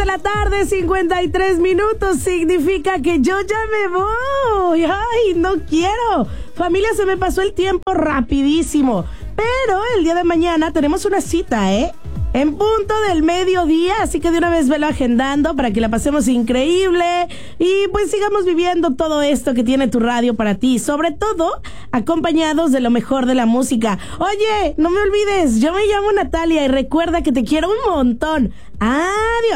la tarde, 53 minutos. Significa que yo ya me voy. Ay, no quiero. Familia, se me pasó el tiempo rapidísimo. Pero el día de mañana tenemos una cita, en punto del mediodía, así que de una vez velo agendando para que la pasemos increíble y pues sigamos viviendo todo esto que tiene tu radio para ti, sobre todo acompañados de lo mejor de la música. Oye, no me olvides, yo me llamo Natalia y recuerda que te quiero un montón. Adiós.